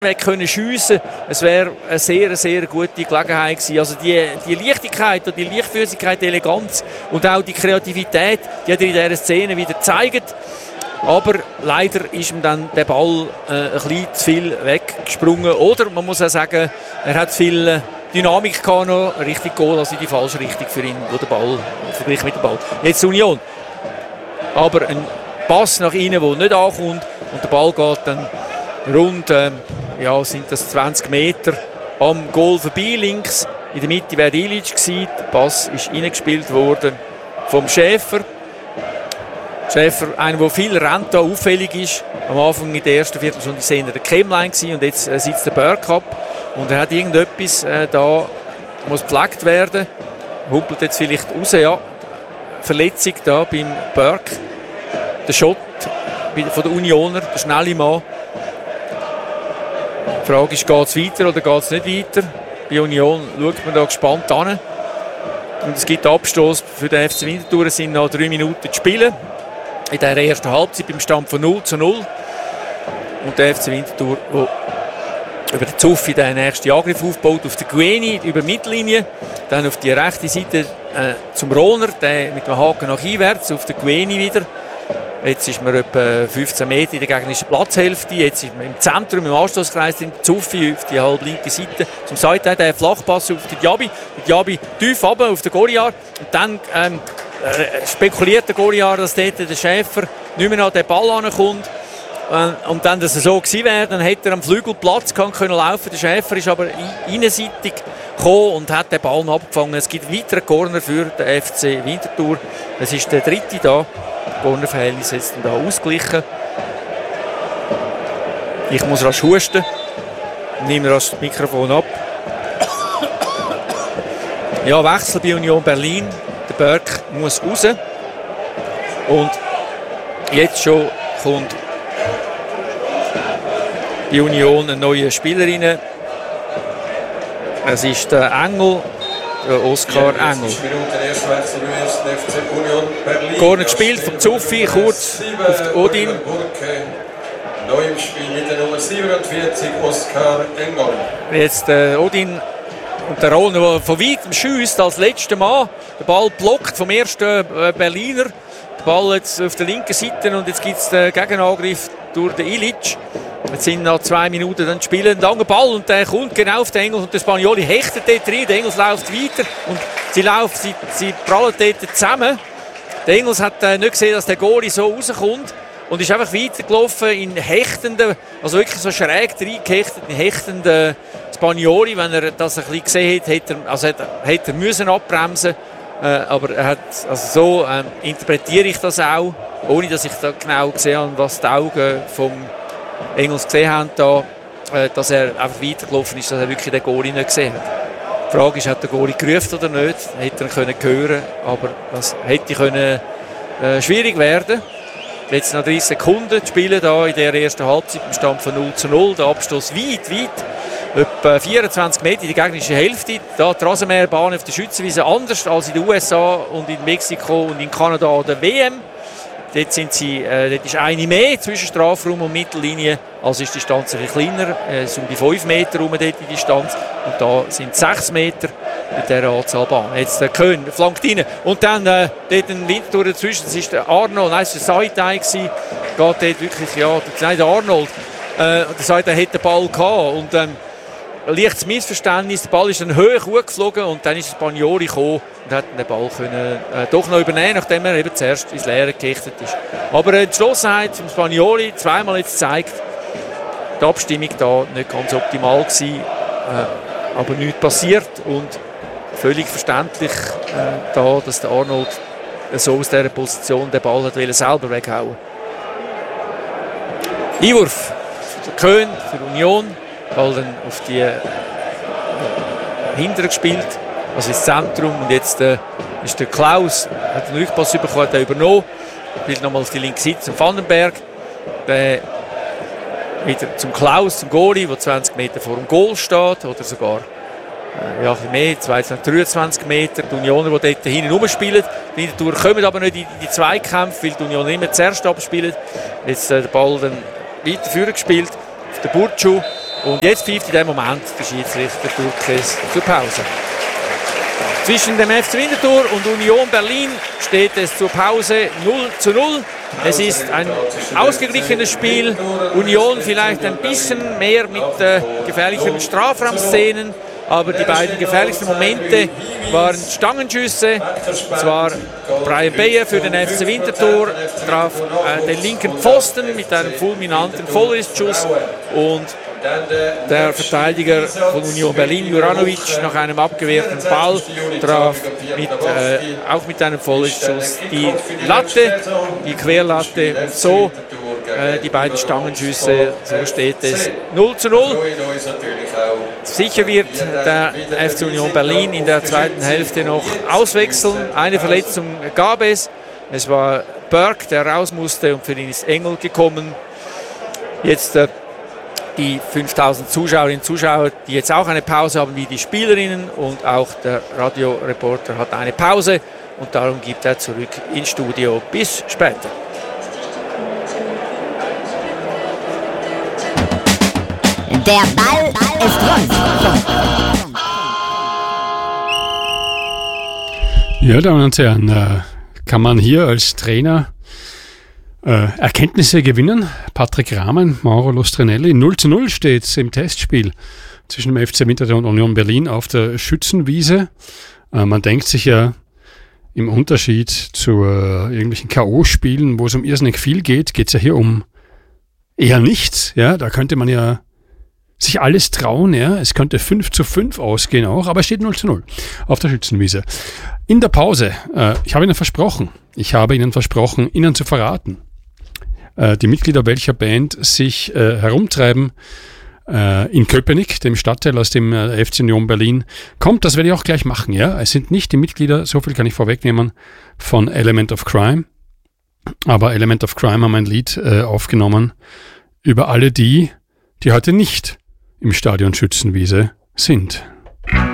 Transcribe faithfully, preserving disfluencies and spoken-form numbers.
weg können schiessen. Es wäre eine sehr, sehr gute Gelegenheit gewesen. Also die, die Leichtigkeit und die Leichtfüßigkeit, die Eleganz und auch die Kreativität, die hat er in dieser Szene wieder gezeigt. Aber leider ist ihm dann der Ball äh, ein bisschen zu viel weggesprungen. Oder man muss auch sagen, er hat viel Dynamik gehabt noch, richtig Goal, also in die falsche Richtung für ihn, wo der Ball, verglichen mit dem Ball. Jetzt Union. Aber ein Pass nach innen, der nicht ankommt und der Ball geht dann rund, äh, ja, sind das zwanzig Meter am Goal vorbei, links. In der Mitte wäre Ilic gewesen. Der Pass ist reingespielt worden vom Schäfer. Schäfer, einer, der viel rennt, auffällig ist. Am Anfang in der ersten Viertelstunde war der Kemmlein und jetzt äh, sitzt der Bergkap. Und er hat irgendetwas, äh, da muss gepflegt werden. Humpelt jetzt vielleicht raus, ja. Verletzung da beim Berg. Der Schott von der Unioner, der schnelle Mann. Die Frage ist, geht es weiter oder geht es nicht weiter? Bei Union schaut man da gespannt an. Und es gibt Abstoß für den F C Winterthur. Es sind noch drei Minuten zu spielen. In der ersten Halbzeit beim Stand von null zu null. Und der F C Winterthur, der über den Zuffi den nächsten Angriff aufbaut, auf der Gueni über die Mittellinie. Dann auf die rechte Seite äh, zum Rohner, der mit dem Haken nach einwärts, auf der Gueni wieder. Jetzt ist man etwa fünfzehn Meter in der gegnerischen Platzhälfte. Jetzt ist man im Zentrum, im Anstoßkreis, im Zuffi auf die halb linke Seite. Zum Seite der Flachpass auf die Diaby. Die Diaby tief runter auf den Goriar. Und dann ähm, äh, spekuliert der Goriar, dass dort der Schäfer nicht mehr an den Ball rankommt. Äh, und dann, dass er so gewesen wäre, dann hätte er am Flügel Platz gehabt, können laufen. Der Schäfer ist aber innenseitig gekommen und hat den Ball abgefangen. Es gibt weitere Corner für den F C Winterthur. Es ist der dritte da. Cornerverhältnis ist da ausgeglichen. Ich muss rasch husten. Nehme rasch das Mikrofon ab. Ja, Wechsel bei Union Berlin. Der Berg muss raus. Und jetzt schon kommt bei Union eine neue Spielerin. Es ist der Engel. Oskar ja, Engel. Corner gespielt vom Zuffi, kurz auf Odin. Neu im Spiel mit der Nummer siebenundvierzig, Oskar Engel. Jetzt äh, Odin und der Rohner, der von weitem schiesst als letzter Mann. Der Ball blockt vom ersten äh, Berliner. Der Ball jetzt auf der linken Seite und jetzt gibt es den Gegenangriff durch den Ilic. Jetzt sind noch zwei Minuten dann spielen. Ein langer Ball und der kommt genau auf den Engels und der Spagnoli hechtet dort rein. Der Engels läuft weiter und sie laufen, sie, sie prallen dort zusammen. Der Engels hat äh, nicht gesehen, dass der Goalie so rauskommt und ist einfach weitergelaufen in hechtenden, also wirklich so schräg reingehechteten, hechtenden Spagnoli. Wenn er das ein bisschen gesehen hat, hätte er, also hätte, hätte er müssen abbremsen. Äh, aber er hat, also so äh, interpretiere ich das auch, ohne dass ich da genau gesehen habe, was die Augen vom Engels gesehen haben, da, äh, dass er einfach weitergelaufen ist, dass er wirklich den Goalie nicht gesehen hat. Die Frage ist, hat der Goalie gerufen oder nicht? Hätte er können hören, aber das hätte können, äh, schwierig werden. Jetzt noch dreißig Sekunden zu spielen da in der ersten Halbzeit im Stand von null zu null. Der Abstoß weit, weit, etwa vierundzwanzig Meter in die gegnerische Hälfte. Da die Rasenmäherbahn auf der Schützenwiese anders als in den U S A und in Mexiko und in Kanada an der W M. Dort, sind sie, äh, dort ist eine mehr zwischen Strafraum und Mittellinie, also ist die Distanz ein bisschen kleiner, äh, es sind um die fünf Meter rum dort die Distanz und da sind sechs Meter mit dieser Anzahl Bahn. Jetzt der Köhn flankt rein und dann äh, dort ein Winterthur dazwischen, das ist der Arnold, nein, es war der Saitai, geht dort wirklich, ja, nein, der Arnold, äh, der Saitai hat den Ball gehabt und ähm, ein leichtes Missverständnis, der Ball ist dann hoch hochgeflogen und dann ist der Spagnoli gekommen und hat den Ball können, äh, doch noch übernehmen, nachdem er eben zuerst ins Leere gehechtet ist. Aber äh, die Entschlossenheit vom Spagnoli zweimal jetzt zeigt, die Abstimmung da nicht ganz optimal gewesen, äh, aber nichts passiert und völlig verständlich äh, da, dass der Arnold äh, so aus dieser Position den Ball hat wollen, selber weghauen. Einwurf für Köhn, für Union. Ball dann auf die äh, Hinteren gespielt, also ins Zentrum und jetzt äh, ist der Klaus, hat den Rückpass bekommen, hat er übernommen, spielt nochmal auf die linke Seite zum Vandenberg, der wieder zum Klaus, zum Goalie, der zwanzig Meter vor dem Goal steht oder sogar äh, ja, ein bisschen mehr, zweiundzwanzig, dreiundzwanzig Meter, die Unioner, die dort hinten rumspielen, die Winterthur kommen aber nicht in die Zweikämpfe, weil die Unioner immer zuerst abspielen, jetzt äh, der Ball dann weiter vorne gespielt, auf den Burcu. Und jetzt pfeift in dem Moment der Schiedsrichter Türkes zur Pause. Zwischen dem F C Winterthur und Union Berlin steht es zur Pause null zu null. Es ist ein ausgeglichenes Spiel. Union vielleicht ein bisschen mehr mit äh, gefährlichen Strafraumszenen, aber die beiden gefährlichsten Momente waren Stangenschüsse. zwar Brian Beyer für den F C Winterthur traf äh, den linken Pfosten mit einem fulminanten Vollristschuss und der Verteidiger von Union Berlin, Juranovic, nach einem abgewehrten Ball traf mit, äh, auch mit einem Vollristschuss die Latte, die Querlatte, und so äh, die beiden Stangenschüsse, so steht es null zu null. Sicher wird der F C Union Berlin in der zweiten Hälfte noch auswechseln. Eine Verletzung gab es. Es war Burke, der raus musste, und für ihn ist Engel gekommen. Jetzt äh, die fünftausend Zuschauerinnen und Zuschauer, die jetzt auch eine Pause haben, wie die Spielerinnen, und auch der Radioreporter hat eine Pause und darum gibt er zurück ins Studio. Bis später. Der Ball ist rund. Ja, Damen und Herren, kann man hier als Trainer Äh, Erkenntnisse gewinnen. Patrick Rahmen, Mauro Lostrinelli. null zu null steht es im Testspiel zwischen dem F C Winterthur und Union Berlin auf der Schützenwiese. Äh, man denkt sich ja, im Unterschied zu äh, irgendwelchen K O-Spielen, wo es um irrsinnig viel geht, geht es ja hier um eher nichts. Ja, da könnte man ja sich alles trauen. Ja, es könnte fünf zu fünf ausgehen auch, aber es steht null zu null auf der Schützenwiese. In der Pause, äh, ich habe Ihnen versprochen, ich habe Ihnen versprochen, Ihnen zu verraten, die Mitglieder welcher Band sich äh, herumtreiben äh, in Köpenick, dem Stadtteil, aus dem äh, F C Union Berlin kommt. Das werde ich auch gleich machen. Ja, es sind nicht die Mitglieder, so viel kann ich vorwegnehmen, von Element of Crime. Aber Element of Crime haben ein Lied äh, aufgenommen über alle die, die heute nicht im Stadion Schützenwiese sind.